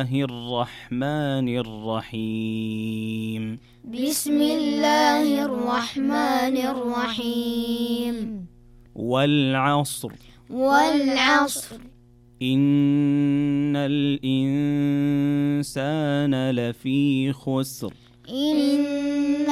الرحمن الرحيم. بسم الله الرحمن الرحيم. والعصر. والعصر. إن الإنسان لفي خسر. إن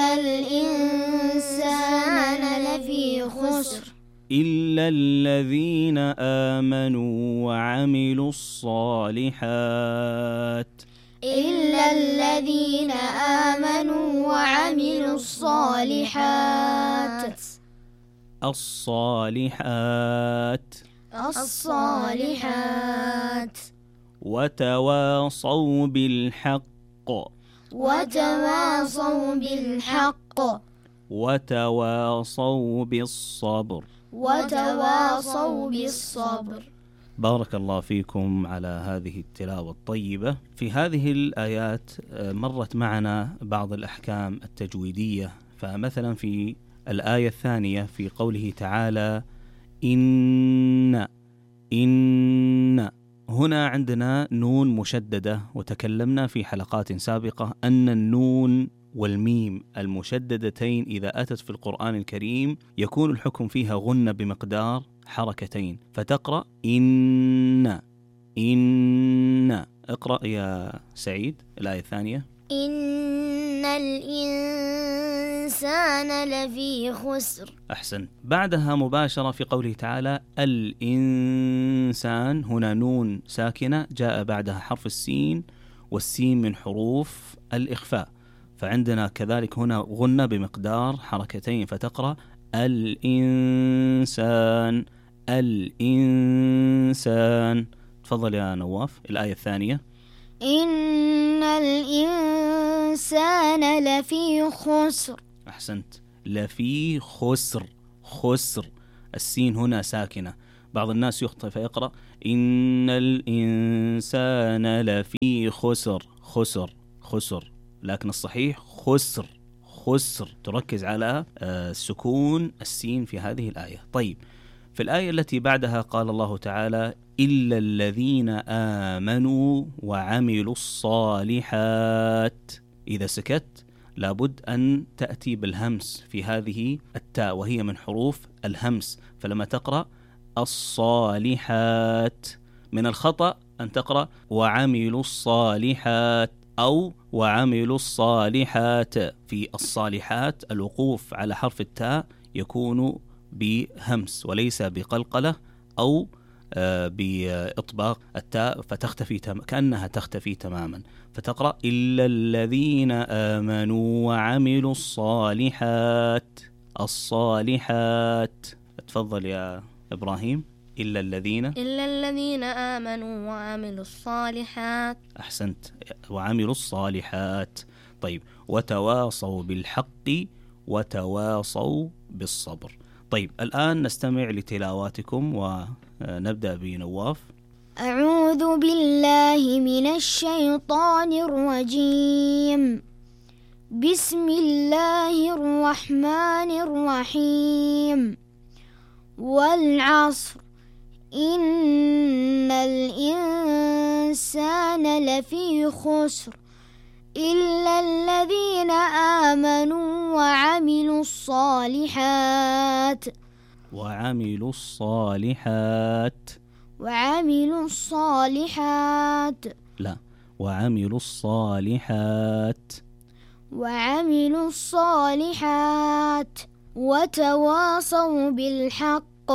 الإنسان لفي خسر إلا الذين آمنوا وعملوا الصالحات. إلا الذين آمنوا وعملوا الصالحات. الصالحات. الصالحات. وتواصوا بالحق. وتواصوا بالحق. وتواصوا بالصبر. وتواصوا بالصبر. بارك الله فيكم على هذه التلاوة الطيبة. في هذه الآيات مرت معنا بعض الأحكام التجويدية، فمثلا في الآية الثانية في قوله تعالى إن هنا عندنا نون مشددة، وتكلمنا في حلقات سابقة أن النون والميم المشددتين إذا أتت في القرآن الكريم يكون الحكم فيها غنة بمقدار حركتين، فتقرأ إن. اقرأ يا سعيد الآية الثانية. إن الإنسان لفي خسر. أحسنت. بعدها مباشرة في قوله تعالى الإنسان، هنا نون ساكنة جاء بعدها حرف السين، والسين من حروف الإخفاء، فعندنا كذلك هنا غنة بمقدار حركتين، فتقرأ الإنسان. تفضل يا نواف الآية الثانية. إن الإنسان لفي خسر. أحسنت. لفي خسر. السين هنا ساكنة، بعض الناس يخطئ فيقرأ إن الإنسان لفي خسر، لكن الصحيح خسر. تركز على سكون السين في هذه الآية. طيب، في الآية التي بعدها قال الله تعالى إلا الذين آمنوا وعملوا الصالحات. إذا سكت لابد أن تأتي بالهمس في هذه التاء، وهي من حروف الهمس، فلما تقرأ الصالحات من الخطأ أن تقرأ وعملوا الصالحات أو وعملوا الصالحات. في الصالحات الوقوف على حرف التاء يكون بهمس وليس بقلقلة أو بإطباق التاء فتختفي كأنها تختفي تماما، فتقرأ إلا الذين آمنوا وعملوا الصالحات. تفضل يا إبراهيم. إلا الذين آمنوا وعملوا الصالحات. أحسنت، وعملوا الصالحات. طيب، وتواصوا بالحق وتواصوا بالصبر. طيب، الآن نستمع لتلاواتكم ونبدأ بنواف. أعوذ بالله من الشيطان الرجيم. بسم الله الرحمن الرحيم. والعصر إن الإنسان لفي خسر إلا الذين آمنوا وعملوا الصالحات. وعملوا الصالحات. وتواصوا بالحق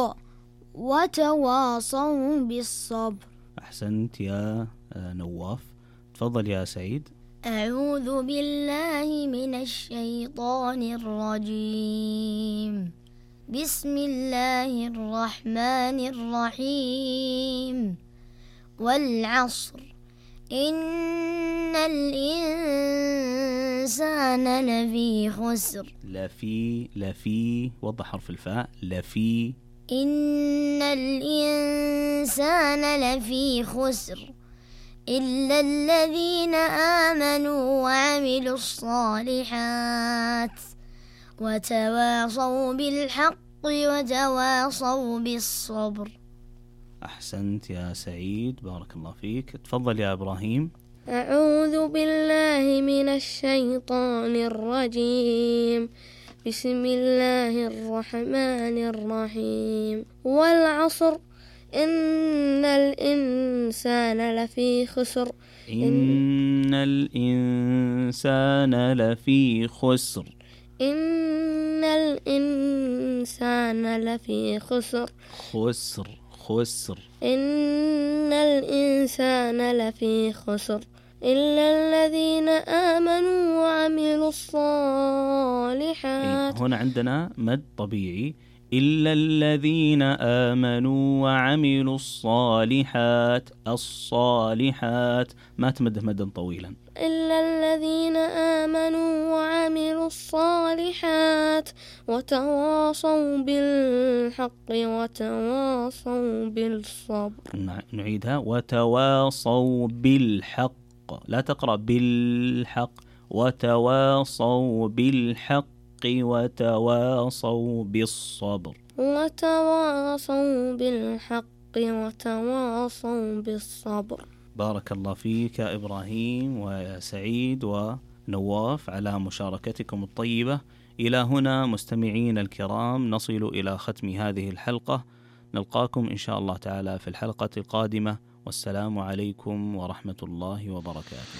وتواصوا بالصبر. أحسنت يا نواف. تفضل يا سعيد. أعوذ بالله من الشيطان الرجيم. بسم الله الرحمن الرحيم. والعصر إن الإنسان لفي خسر. لفي وضح حرف الفاء. لفي. إن الإنسان لفي خسر إلا الذين آمنوا وعملوا الصالحات وتواصوا بالحق وتواصوا بالصبر. أحسنت يا سعيد، بارك الله فيك. تفضل يا إبراهيم. أعوذ بالله من الشيطان الرجيم. بسم الله الرحمن الرحيم. والعصر إن الإنسان لفي خسر. إن الإنسان لفي خسر. إن الإنسان لفي خسر. خسر خسر. إن الإنسان لفي خسر إلا الذين آمنوا وعملوا الصالحات. هنا عندنا مد طبيعي، إلا الذين آمنوا وعملوا الصالحات. الصالحات ما تمده مدا طويلا. إلا الذين آمنوا وعملوا الصالحات وتواصوا بالحق وتواصوا بالصبر. نعيدها، وتواصوا بالحق، لا تقرأ بالحق. وتواصوا بالحق وتواصوا بالصبر. وتواصوا بالحق وتواصوا بالصبر. بارك الله فيك يا إبراهيم ويا سعيد ونواف على مشاركتكم الطيبة. إلى هنا مستمعين الكرام نصل إلى ختم هذه الحلقة. نلقاكم إن شاء الله تعالى في الحلقة القادمة، والسلام عليكم ورحمة الله وبركاته.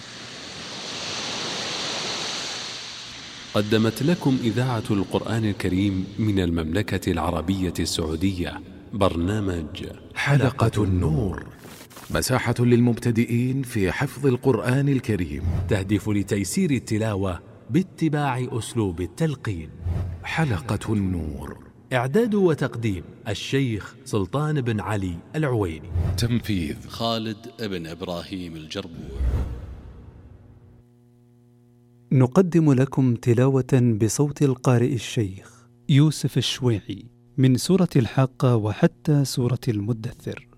قدمت لكم إذاعة القرآن الكريم من المملكة العربية السعودية برنامج حلقة النور، مساحة للمبتدئين في حفظ القرآن الكريم، تهدف لتيسير التلاوة باتباع أسلوب التلقين. حلقة النور، إعداد وتقديم الشيخ سلطان بن علي العويني، تنفيذ خالد بن إبراهيم الجربوع. نقدم لكم تلاوة بصوت القارئ الشيخ يوسف الشويعي من سورة الحاقة وحتى سورة المدثر.